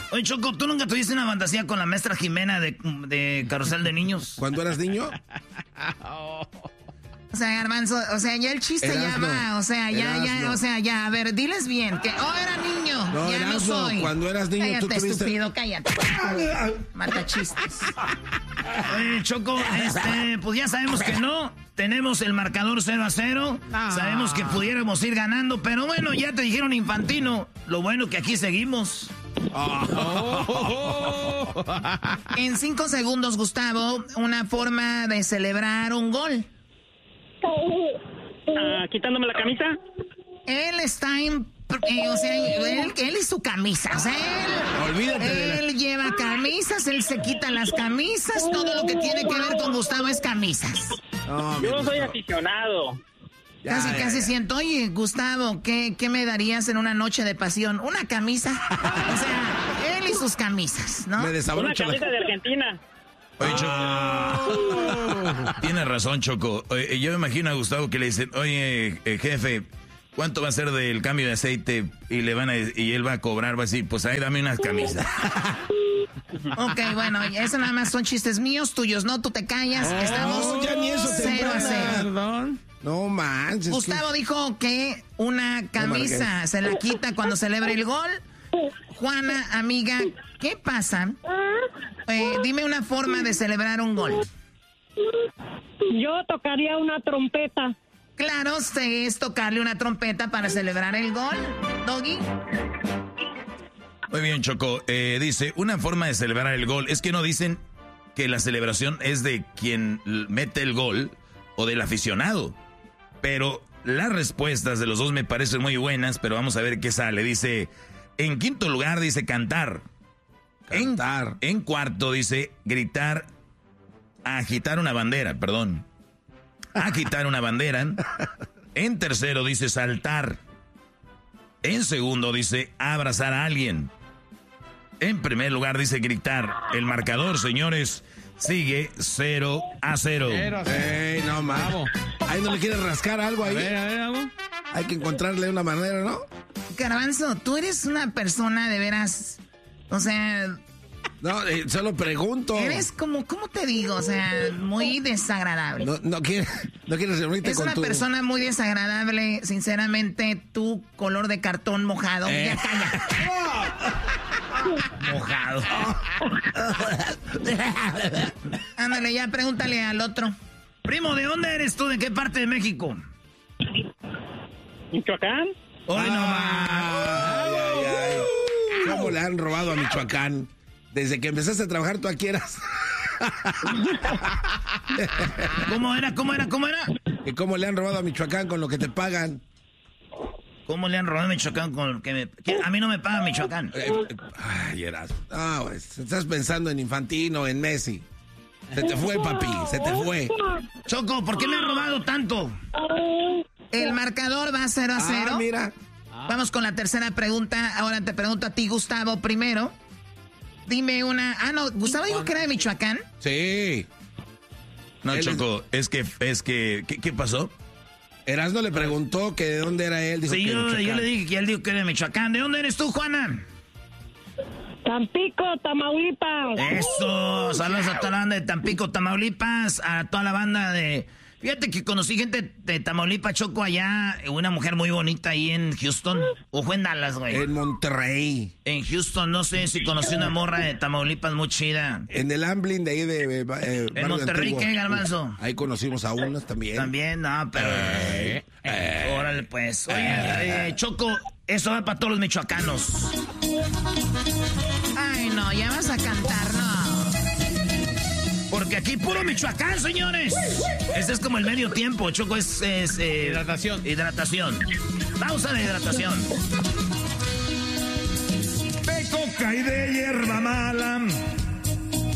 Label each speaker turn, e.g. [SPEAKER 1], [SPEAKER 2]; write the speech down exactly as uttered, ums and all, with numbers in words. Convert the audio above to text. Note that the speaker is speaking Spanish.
[SPEAKER 1] Oye, Choco, ¿tú nunca tuviste una fantasía con la maestra Jimena de, de Carrusel de Niños?
[SPEAKER 2] ¿Cuando eras niño?
[SPEAKER 3] O sea, Garbanzo, o sea, ya el chiste Erasmo, ya va, o sea, ya, Erasmo. ya, o sea, ya, a ver, diles bien, que, oh, era niño, no, ya Erasmo, no soy.
[SPEAKER 2] Cuando eras niño,
[SPEAKER 3] cállate,
[SPEAKER 2] tú tuviste...
[SPEAKER 3] estúpido, cállate. Mata chistes.
[SPEAKER 1] Oye, Choco, este, pues ya sabemos que no, tenemos el marcador cero a cero, ah. sabemos que pudiéramos ir ganando, pero bueno, ya te dijeron Infantino, lo bueno que aquí seguimos.
[SPEAKER 3] Oh. En cinco segundos, Gustavo, una forma de celebrar un gol.
[SPEAKER 4] Uh, quitándome la camisa.
[SPEAKER 3] Él está en, eh, o sea, él, él y su camisa, o sea, él, Olvídate él la... lleva camisas, él se quita las camisas, todo lo que tiene que ver con Gustavo es camisas.
[SPEAKER 4] Oh, yo soy aficionado.
[SPEAKER 3] Ya, casi, ya, casi ya. siento, oye, Gustavo, ¿qué, ¿qué me darías en una noche de pasión? ¿Una camisa? O sea, él y sus camisas, ¿no?
[SPEAKER 4] Me Una camisa la... de Argentina.
[SPEAKER 1] Oye, Choco. Oh. Tienes razón, Choco. Oye, yo me imagino a Gustavo que le dicen, oye, eh, jefe, ¿cuánto va a ser del cambio de aceite? Y le van a, y él va a cobrar, va a decir, pues ahí dame unas camisas.
[SPEAKER 3] Ok, bueno, eso nada más son chistes míos, tuyos, ¿no? Tú te callas. Oh, estamos ya ni eso cero a cero.
[SPEAKER 2] Perdón. No manches.
[SPEAKER 3] Gustavo que... dijo que una camisa no se la quita cuando celebra el gol. Juana, amiga, ¿qué pasa? Eh, dime una forma de celebrar un gol.
[SPEAKER 5] Yo tocaría una trompeta.
[SPEAKER 3] Claro, se es tocarle una trompeta para celebrar el gol, Doggy.
[SPEAKER 1] Muy bien, Choco. Eh, dice, una forma de celebrar el gol. Es que no dicen que la celebración es de quien mete el gol o del aficionado. Pero las respuestas de los dos me parecen muy buenas, pero vamos a ver qué sale. Dice, en quinto lugar dice cantar. Cantar. En, en cuarto dice gritar, agitar una bandera, perdón. Agitar una bandera. En tercero dice saltar. En segundo dice abrazar a alguien. En primer lugar dice gritar. El marcador, señores, sigue cero a cero.
[SPEAKER 2] Ey, no, mames. Ahí no le quieres rascar algo ahí. A ver, a ver, vamos. Hay que encontrarle una manera, ¿no?
[SPEAKER 3] Garbanzo, tú eres una persona de veras, o sea...
[SPEAKER 2] No, eh, solo pregunto.
[SPEAKER 3] Eres como, ¿cómo te digo? O sea, muy desagradable.
[SPEAKER 2] No, no quieres no quiere reunirte
[SPEAKER 3] es
[SPEAKER 2] con
[SPEAKER 3] una
[SPEAKER 2] tu...
[SPEAKER 3] persona muy desagradable, sinceramente, tu color de cartón mojado. Eh. Ya calla.
[SPEAKER 1] Mojado.
[SPEAKER 3] Ándale, ya pregúntale al otro.
[SPEAKER 1] Primo, ¿de dónde eres tú? ¿De qué parte de México?
[SPEAKER 4] Michoacán.
[SPEAKER 1] Hoy no más.
[SPEAKER 2] Ay, ay, ay. ¿Cómo le han robado a Michoacán? Desde que empezaste a trabajar tú aquí eras.
[SPEAKER 1] ¿Cómo era? ¿Cómo era? ¿Cómo era?
[SPEAKER 2] ¿Y cómo le han robado a Michoacán con lo que te pagan?
[SPEAKER 1] ¿Cómo le han robado a Michoacán con lo que me... ¿Qué? A mí no me paga Michoacán.
[SPEAKER 2] Eh, eh, ay, eras. Ah, pues, estás pensando en Infantino, en Messi. Se te fue, papi, se te fue.
[SPEAKER 1] Choco, ¿por qué me han robado tanto?
[SPEAKER 3] El marcador va cero a cero.
[SPEAKER 2] Ah, mira.
[SPEAKER 3] Vamos con la tercera pregunta. Ahora te pregunto a ti, Gustavo, primero. Dime una... Ah, no, Gustavo dijo que era de Michoacán.
[SPEAKER 2] Sí.
[SPEAKER 1] No, él Choco, es... es que... es que ¿qué, qué pasó?
[SPEAKER 2] Erasmo le preguntó que de dónde era él. Dijo
[SPEAKER 1] sí,
[SPEAKER 2] que
[SPEAKER 1] yo, yo le dije que él dijo que era de Michoacán. ¿De dónde eres tú, Juana?
[SPEAKER 5] Tampico, Tamaulipas.
[SPEAKER 1] Eso, saludos a toda la banda de Tampico, Tamaulipas, a toda la banda de... Fíjate que conocí gente de Tamaulipas, Choco, allá, una mujer muy bonita ahí en Houston, o fue en Dallas, güey.
[SPEAKER 2] En Monterrey.
[SPEAKER 1] En Houston, no sé si conocí una morra de Tamaulipas muy chida.
[SPEAKER 2] En el Amblin de ahí de... Eh,
[SPEAKER 1] ¿En Monterrey qué, Garbanzo?
[SPEAKER 2] Ahí conocimos a unas también.
[SPEAKER 1] También, no, pero... Eh, eh, órale, pues. Oye, eh, Choco, eso va para todos los michoacanos.
[SPEAKER 3] Ay, no, ya vas a cantar, no.
[SPEAKER 1] Porque aquí puro Michoacán, señores. Este es como el medio tiempo, Choco, es... es eh,
[SPEAKER 6] hidratación.
[SPEAKER 1] Hidratación. Pausa de hidratación.
[SPEAKER 7] De coca y de hierba mala